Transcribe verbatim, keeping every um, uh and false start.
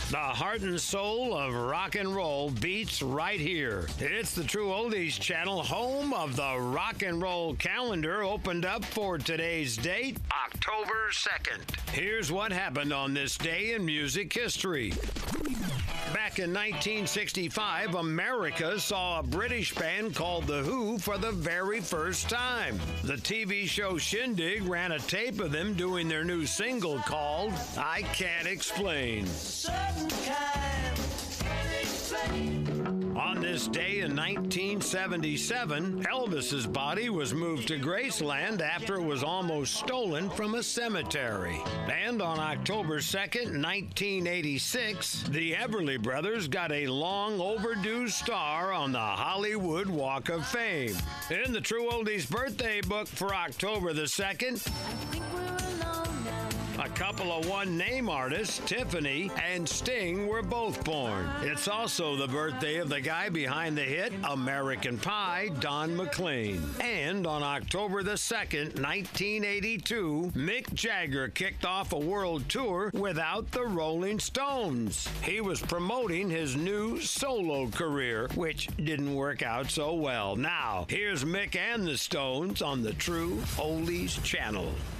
The heart and soul of rock and roll beats right here. It's the True Oldies Channel, home of the rock and roll calendar, opened up for today's date, October second. Here's what happened on this day in music history. Back in nineteen sixty-five, America saw a British band called The Who for the very first time. The T V show Shindig ran a tape of them doing their new single called I Can't Explain. On this day in nineteen seventy-seven, Elvis's body was moved to Graceland after it was almost stolen from a cemetery. And on October second, nineteen eighty-six, the Everly Brothers got a long overdue star on the Hollywood Walk of Fame. In the True Oldies birthday book for October the second, a couple of one-name artists, Tiffany and Sting, were both born. It's also the birthday of the guy behind the hit American Pie, Don McLean. And on October the second, nineteen eighty-two, Mick Jagger kicked off a world tour without the Rolling Stones. He was promoting his new solo career, which didn't work out so well. Now, here's Mick and the Stones on the True Oldies Channel.